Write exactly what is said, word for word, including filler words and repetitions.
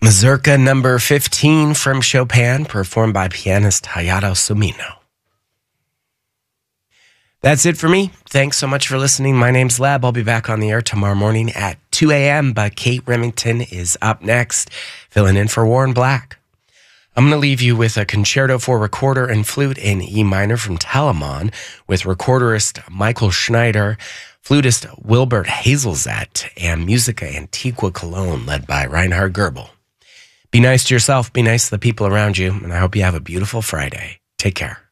Mazurka number fifteen from Chopin, performed by pianist Hayato Sumino. That's it for me. Thanks so much for listening. My name's Leb. I'll be back on the air tomorrow morning at two a.m., but Kate Remington is up next, filling in for Warren Black. I'm going to leave you with a concerto for recorder and flute in E minor from Telemann with recorderist Michael Schneider, flutist Wilbert Hazelzet, and Musica Antiqua Cologne led by Reinhard Goebel. Be nice to yourself, be nice to the people around you, and I hope you have a beautiful Friday. Take care.